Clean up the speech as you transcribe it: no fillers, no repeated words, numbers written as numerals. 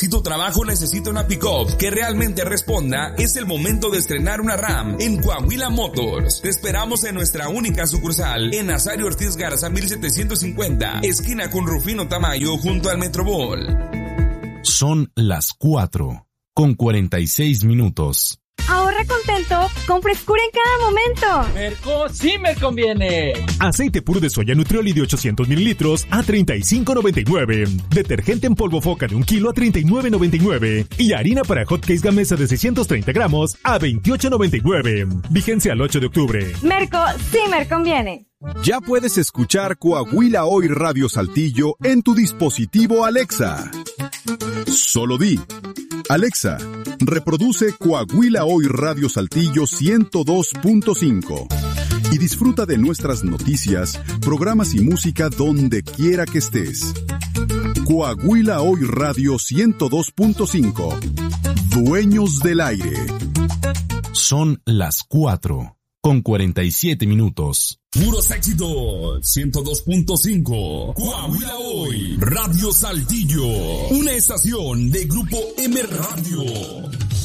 Si tu trabajo necesita una pick-up que realmente responda, es el momento de estrenar una RAM en Coahuila Motors. Te esperamos en nuestra única sucursal en Nazario Ortiz Garza 1750, esquina con Rufino Tamayo, junto al Metrobol. Son las 4:46. Ahorra contento con frescura en cada momento. Merco sí me conviene. Aceite puro de soya Nutrioli de 800 mililitros a $35.99. Detergente en polvo Foca de 1 kilo a $39.99. Y harina para hotcakes Gamesa de 630 gramos a $28.99. Vigencia al 8 de octubre. Merco sí me conviene. Ya puedes escuchar Coahuila Hoy Radio Saltillo en tu dispositivo Alexa. Solo di: Alexa, reproduce Coahuila Hoy Radio Saltillo 102.5 y disfruta de nuestras noticias, programas y música donde quiera que estés. Coahuila Hoy Radio 102.5, dueños del aire. Son las 4:47. Puros éxitos, 102.5, Coahuila Hoy, Radio Saltillo, una estación de Grupo M Radio.